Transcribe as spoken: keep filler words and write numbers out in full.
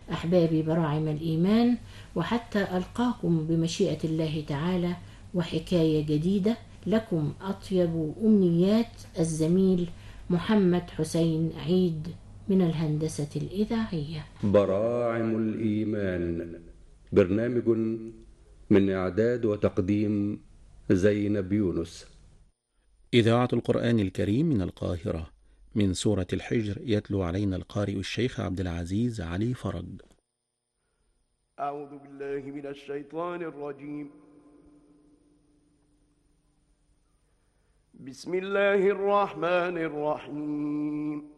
أحبابي براعم الإيمان، وحتى ألقاكم بمشيئة الله تعالى وحكاية جديدة. لكم أطيب أمنيات الزميل محمد حسين عيد من الهندسة الإذاعية. براعم الإيمان، برنامج من إعداد وتقديم زينب يونس. إذاعة القرآن الكريم من القاهرة، من سورة الحجر، يتلو علينا القارئ الشيخ عبد العزيز علي فرج. أعوذ بالله من الشيطان الرجيم. بسم الله الرحمن الرحيم.